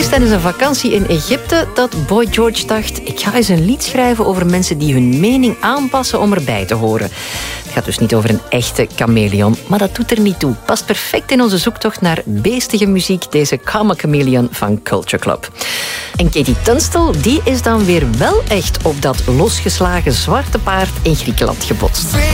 tijdens een vakantie in Egypte dat Boy George dacht, ik ga eens een lied schrijven over mensen die hun mening aanpassen om erbij te horen. Het gaat dus niet over een echte chameleon, maar dat doet er niet toe. Past perfect in onze zoektocht naar beestige muziek, deze Karma Chameleon van Culture Club. En Katie Tunstall, die is dan weer wel echt op dat losgeslagen zwarte paard in Griekenland gebotst.